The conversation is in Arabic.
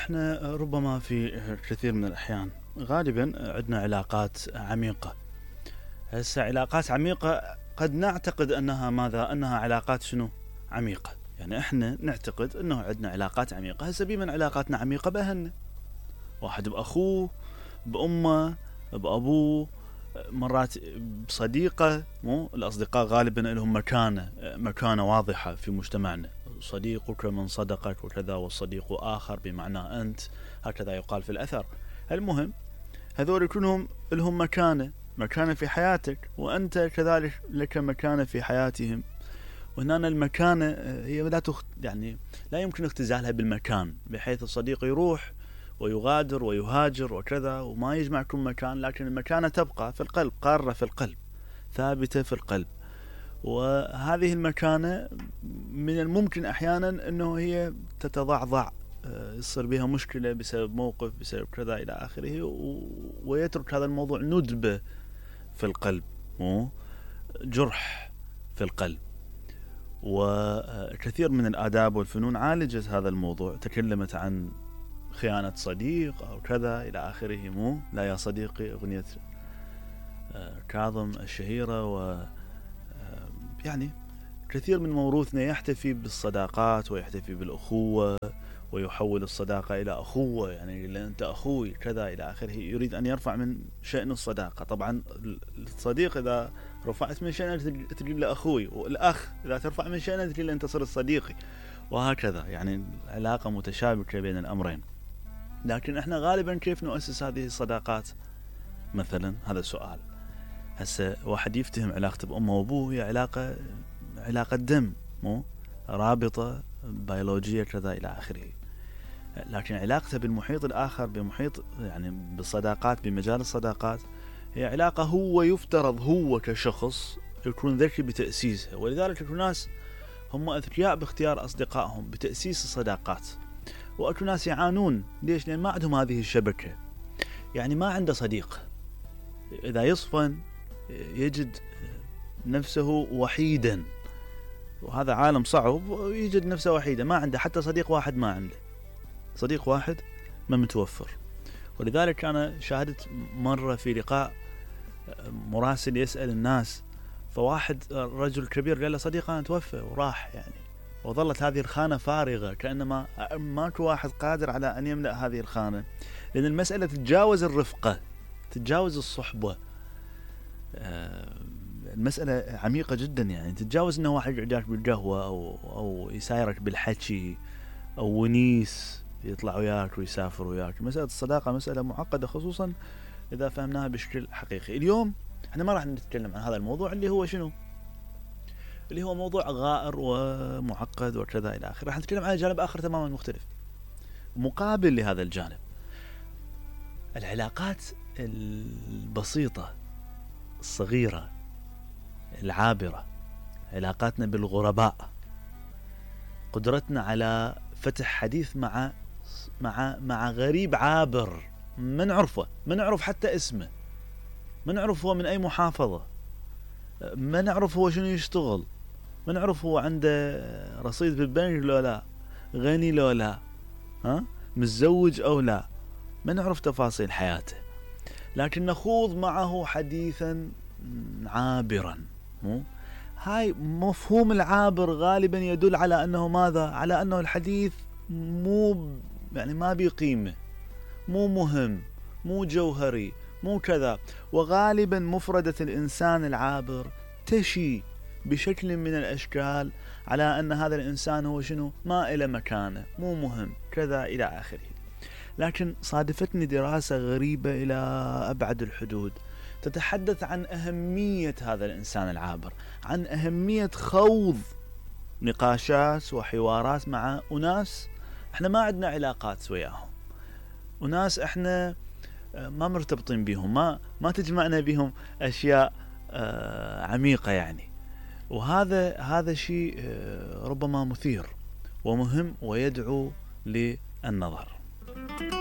احنا ربما في كثير من الأحيان غالبا عندنا علاقات عميقة. هسه علاقات عميقة قد نعتقد أنها ماذا؟ أنها علاقات شنو؟ عميقة. يعني احنا نعتقد أنه عندنا علاقات عميقة. هسه بمن علاقاتنا عميقة؟ بأهلنا، واحد بأخوه، بأمه، بأبوه، مرات بصديقه. مو الأصدقاء غالبا لهم مكانة واضحة في مجتمعنا. صديقك من صدقك وكذا، والصديق آخر بمعنى أنت، هكذا يقال في الأثر. المهم هذول كلهم لهم مكانة في حياتك، وأنت كذلك لك مكانة في حياتهم. وهنا المكانة هي يعني لا يمكن اختزالها بالمكان، بحيث الصديق يروح ويغادر ويهاجر وكذا وما يجمعكم مكان، لكن المكانة تبقى في القلب، قارة في القلب، ثابتة في القلب. وهذه المكانة من الممكن أحيانا أنه هي تتضعضع، يصير بها مشكلة بسبب موقف، بسبب كذا إلى آخره، ويترك هذا الموضوع ندبة في القلب، جرح في القلب. وكثير من الآداب والفنون عالجت هذا الموضوع، تكلمت عن خيانة صديق أو كذا إلى آخره. لا يا صديقي، أغنية كاظم الشهيرة. يعني كثير من موروثنا يحتفي بالصداقات ويحتفي بالأخوة، ويحول الصداقة إلى أخوة، يعني أنت أخوي كذا إلى آخره. يريد أن يرفع من شأن الصداقة. طبعا الصديق إذا رفعت من شأنه تجيب له أخوي، والأخ إذا ترفع من شأنه تجيب له أنت صرت صديقي، وهكذا. يعني العلاقة متشابكة بين الأمرين. لكن احنا غالبا كيف نؤسس هذه الصداقات؟ مثلا هذا السؤال. هسه واحد يفتهم علاقته بأمه وأبوه هي علاقة دم، رابطة بيولوجية كذا إلى آخره. لكن علاقته بالمحيط الآخر، بمحيط يعني بالصداقات، بمجال الصداقات، هي علاقة هو يفترض هو كشخص يكون ذكي بتأسيسها. ولذلك يكون ناس هم أذكياء باختيار أصدقائهم، بتأسيس الصداقات، وأكو ناس يعانون. ليش؟ لأن ما عندهم هذه الشبكة. يعني ما عنده صديق، إذا يصفن يجد نفسه وحيدا، وهذا عالم صعب، يجد نفسه وحيدا، ما عنده حتى صديق واحد، ما عنده صديق واحد ما متوفر. ولذلك أنا شاهدت مرة في لقاء مراسل يسأل الناس، فواحد رجل كبير قال له صديق أنا توفى وراح، يعني وظلت هذه الخانة فارغة، كأنما ماكو واحد قادر على أن يملأ هذه الخانة. لأن المسألة تتجاوز الرفقة، تتجاوز الصحبة. المسألة عميقة جدا، يعني تتجاوز أنه واحد يقعدك بالقهوة أو يسايرك بالحكي، أو ونيس يطلع وياك ويسافر وياك. مسألة الصداقة مسألة معقدة، خصوصا إذا فهمناها بشكل حقيقي. اليوم احنا ما راح نتكلم عن هذا الموضوع اللي هو شنو؟ اللي هو موضوع غائر ومعقد وكذا إلى آخره. راح نتكلم عن جانب آخر تماما مختلف مقابل لهذا الجانب. العلاقات البسيطة الصغيرة العابرة، علاقاتنا بالغرباء، قدرتنا على فتح حديث مع غريب عابر ما نعرفه، ما نعرف حتى اسمه، ما نعرف هو من أي محافظة، ما نعرف هو شنو يشتغل، ما نعرف هو عنده رصيد بالبنك لو لا، غني لو لا، متزوج أو لا، ما نعرف تفاصيل حياته، لكن نخوض معه حديثا عابرا. هاي مفهوم العابر غالبا يدل على أنه ماذا؟ على أنه الحديث يعني ما بقيمة، مو مهم، مو جوهري، مو كذا. وغالبا مفردة الإنسان العابر تشي بشكل من الأشكال على أن هذا الإنسان هو شنو؟ ما إلى مكانه، مو مهم، كذا إلى آخره. لكن صادفتني دراسة غريبة إلى أبعد الحدود، تتحدث عن أهمية هذا الإنسان العابر، عن أهمية خوض نقاشات وحوارات مع أناس احنا ما عندنا علاقات وياهم، وناس احنا ما مرتبطين بهم، ما تجمعنا بهم أشياء عميقة يعني. وهذا شيء ربما مثير ومهم ويدعو للنظر.